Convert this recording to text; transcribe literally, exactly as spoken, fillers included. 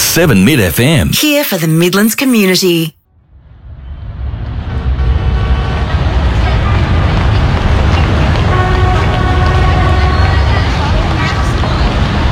seven Mid F M. Here for the Midlands community.